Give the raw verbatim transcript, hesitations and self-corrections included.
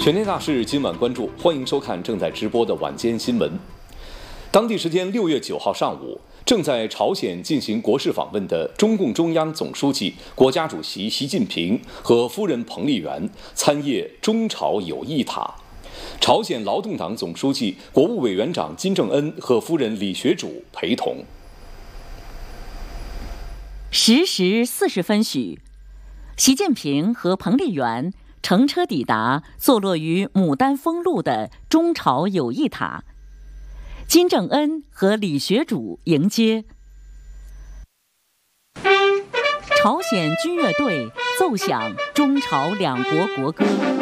全天大事今晚关注，欢迎收看正在直播的晚间新闻。当地时间六月九号上午，正在朝鲜进行国事访问的中共中央总书记、国家主席习近平和夫人彭丽媛参谒中朝友谊塔。朝鲜劳动党总书记、国务委员长金正恩和夫人李学主陪同。 十时四十分许，习近平和彭丽媛乘车抵达坐落于牡丹峰路的中朝友谊塔，金正恩和李学主迎接。朝鲜军乐队奏响中朝两国国歌。